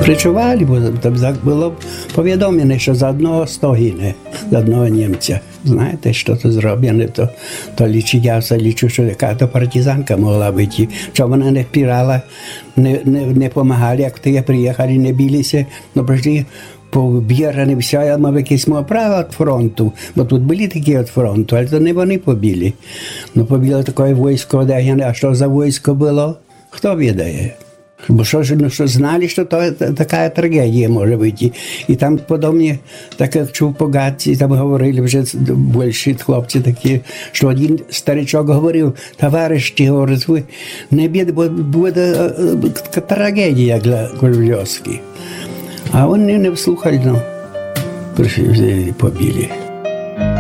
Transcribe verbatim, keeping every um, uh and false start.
Причували, бо там було повідомлено, що за одного сто гине, за одного німця. Знаєте, що то зроблено, то, то лічу, я все лічу, що яка то партизанка могла бути. Що вона не впирала, не, не, не помагали, як ті приїхали, не билися, но прийшли побігали, все, я мав якесь мав право від фронту, бо тут були такі від фронту, але то не вони побили. Ну, побило таке військо, а що за військо було, хто відає? Бо що ж, ну, що знали, що то така трагедія може бути. І там подобні, так як чув по гадці, там говорили вже більші хлопці такі, що один старичок говорив, товариші, говорить, ви не бійте, бо буде трагедія для Кольвльовської. А вони не вслухали, ну, прийшли, побили.